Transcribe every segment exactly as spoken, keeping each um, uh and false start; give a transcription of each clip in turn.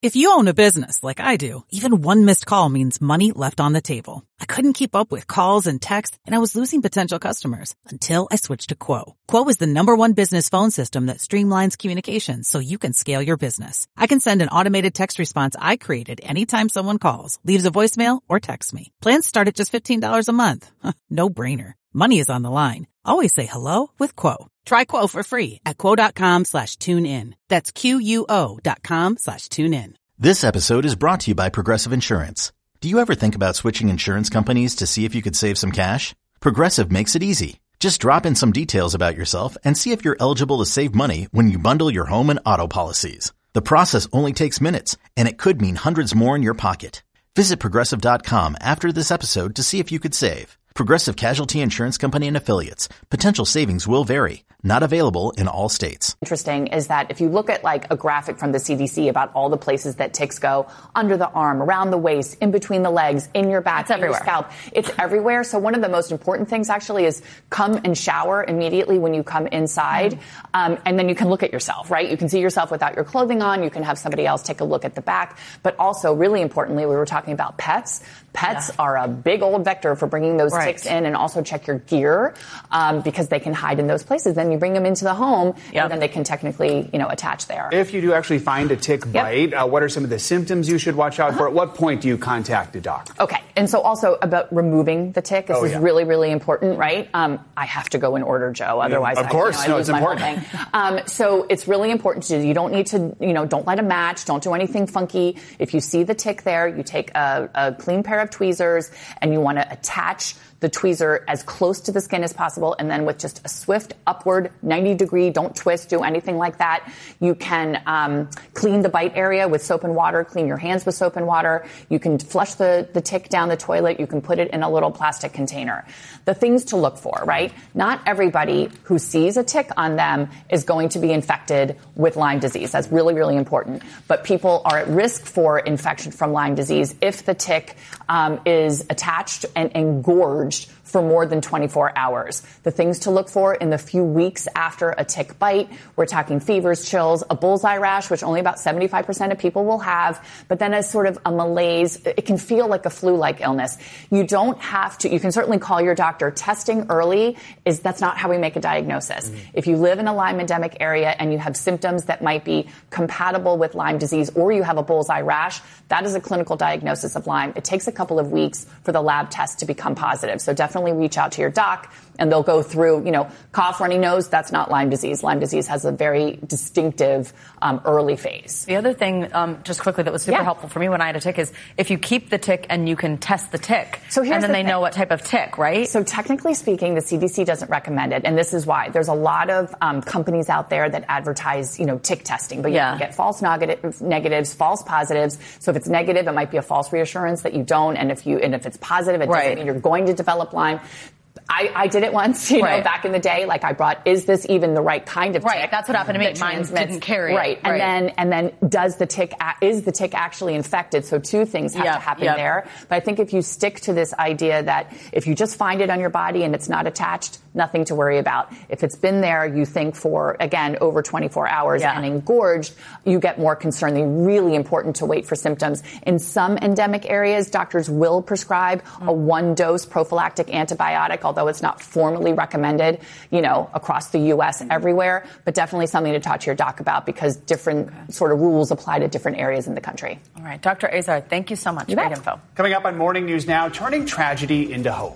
If you own a business like I do, even one missed call means money left on the table. I couldn't keep up with calls and texts, and I was losing potential customers until I switched to Quo. Quo is the number one business phone system that streamlines communications so you can scale your business. I can send an automated text response I created anytime someone calls, leaves a voicemail, or texts me. Plans start at just fifteen dollars a month. No brainer. Money is on the line. Always say hello with Quo. Try Quo for free at quo.com slash tune in. That's Q-U-O dot com slash tune in. This episode is brought to you by Progressive Insurance. Do you ever think about switching insurance companies to see if you could save some cash? Progressive makes it easy. Just drop in some details about yourself and see if you're eligible to save money when you bundle your home and auto policies. The process only takes minutes, and it could mean hundreds more in your pocket. Visit Progressive dot com after this episode to see if you could save. Progressive Casualty Insurance Company and Affiliates. Potential savings will vary. Not available in all states. Interesting is that if you look at like a graphic from the C D C about all the places that ticks go, under the arm, around the waist, in between the legs, in your back, in your scalp, it's everywhere. So one of the most important things actually is come and shower immediately when you come inside. Mm-hmm. Um, and then you can look at yourself, right? You can see yourself without your clothing on. You can have somebody else take a look at the back. But also, really importantly, we were talking about pets. Pets yeah. are a big old vector for bringing those right. ticks in, and also check your gear um, because they can hide in those places. Then you bring them into the home, yep. and then they can technically, you know, attach there. If you do actually find a tick yep. bite, uh, what are some of the symptoms you should watch out uh-huh. for? At what point do you contact a doctor? Okay, and so also about removing the tick. This oh, is yeah. really, really important, right? Um, I have to go in order, Joe. Otherwise, yeah, of course, I, you know, I no, lose it's my important. whole thing. Um, so it's really important to do. You don't need to, you know, don't light a match. Don't do anything funky. If you see the tick there, you take a, a clean pair of tweezers and you want to attach the tweezer as close to the skin as possible, and then with just a swift upward ninety degree, don't twist, do anything like that. You can um, clean the bite area with soap and water, clean your hands with soap and water. You can flush the, the tick down the toilet. You can put it in a little plastic container. The things to look for, right? Not everybody who sees a tick on them is going to be infected with Lyme disease. That's really, really important. But people are at risk for infection from Lyme disease if the tick um, is attached and engorged for more than twenty-four hours. The things to look for in the few weeks after a tick bite, we're talking fevers, chills, a bullseye rash, which only about seventy-five percent of people will have, but then as sort of a malaise, it can feel like a flu-like illness. You don't have to, you can certainly call your doctor. Testing early is, that's not how we make a diagnosis. Mm-hmm. If you live in a Lyme endemic area and you have symptoms that might be compatible with Lyme disease, or you have a bullseye rash, that is a clinical diagnosis of Lyme. It takes a couple of weeks for the lab test to become positive. So definitely reach out to your doc, and they'll go through, you know, cough, runny nose, that's not Lyme disease. Lyme disease has a very distinctive um, early phase. The other thing, um, just quickly, that was super yeah. helpful for me when I had a tick is if you keep the tick and you can test the tick, so here's and then the they thing. know what type of tick, right? So technically speaking, the C D C doesn't recommend it, and this is why. There's a lot of um, companies out there that advertise, you know, tick testing, but you yeah. can get false negative, negatives, false positives. So if it's negative, it might be a false reassurance that you don't, and if you and if it's positive, it doesn't right. mean you're going to develop Lyme. I, I did it once, you know, right. back in the day. Like I brought, is this even the right kind of tick? Right, that's what happened to me. Mine didn't carry right. it. And right. then, and then does the tick, is the tick actually infected? So two things have yep. to happen yep. there. But I think if you stick to this idea that if you just find it on your body and it's not attached, nothing to worry about. If it's been there, you think for, again, over twenty-four hours yeah. and engorged, you get more concerned. They're really important to wait for symptoms. In some endemic areas, doctors will prescribe mm. a one-dose prophylactic antibiotic, although it's not formally recommended, you know, across the U S everywhere, but definitely something to talk to your doc about because different okay. sort of rules apply to different areas in the country. All right. Doctor Azar, thank you so much. You Great bet. info. Coming up on Morning News Now, turning tragedy into hope.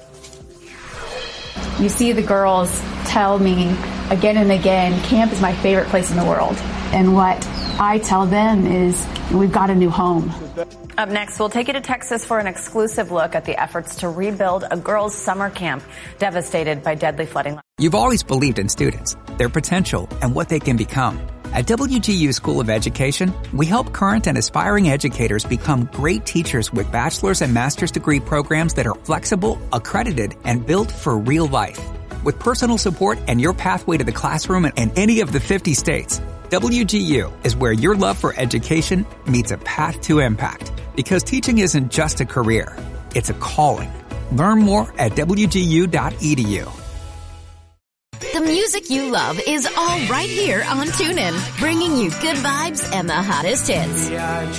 You see the girls tell me again and again, camp is my favorite place in the world. And what I tell them is we've got a new home. Up next, we'll take you to Texas for an exclusive look at the efforts to rebuild a girls' summer camp devastated by deadly flooding. You've always believed in students, their potential, and what they can become. At W G U School of Education, we help current and aspiring educators become great teachers with bachelor's and master's degree programs that are flexible, accredited, and built for real life. With personal support and your pathway to the classroom in any of the fifty states, W G U is where your love for education meets a path to impact. Because teaching isn't just a career, it's a calling. Learn more at W G U dot E D U. The music you love is all right here on TuneIn, bringing you good vibes and the hottest hits.